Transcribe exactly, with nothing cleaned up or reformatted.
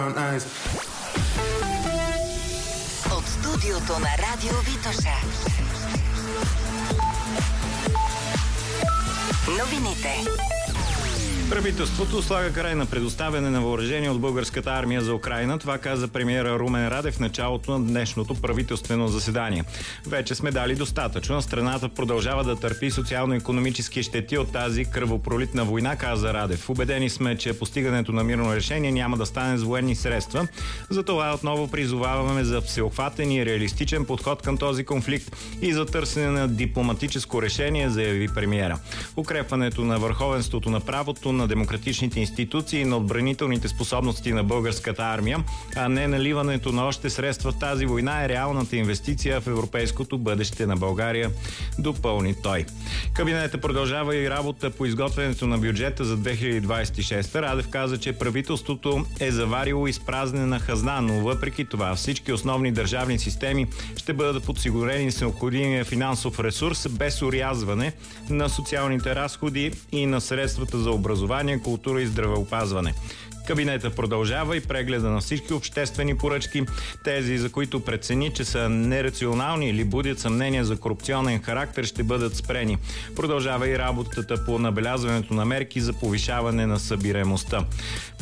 От студиото на Радио Витоша. Новините. Правителството слага край на предоставяне на въоръжение от българската армия за Украйна. Това каза премиера Румен Радев в началото на днешното правителствено заседание. Вече сме дали достатъчно. Страната продължава да търпи социално-икономически щети от тази кръвопролитна война, каза Радев. Убедени сме, че постигането на мирно решение няма да стане с военни средства. Затова отново призоваваме за всеобхватен и реалистичен подход към този конфликт и за търсене на дипломатическо решение, заяви премиера. Укрепването на върховенството на правото, на демократичните институции и на отбранителните способности на българската армия, а не наливането на още средства в тази война е реалната инвестиция в европейското бъдеще на България, допълни той. Кабинетът продължава и работа по изготвянето на бюджета за две хиляди двадесет и шеста. Радев каза, че правителството е заварило изпразнена хазна, но въпреки това всички основни държавни системи ще бъдат подсигурени с необходимия финансов ресурс без орязване на социалните разходи и на средствата за образование, култура и здравеопазване. Кабинетът продължава и прегледа на всички обществени поръчки. Тези, за които прецени, че са нерационални или будят съмнения за корупционен характер, ще бъдат спрени. Продължава и работата по набелязването на мерки за повишаване на събираемостта.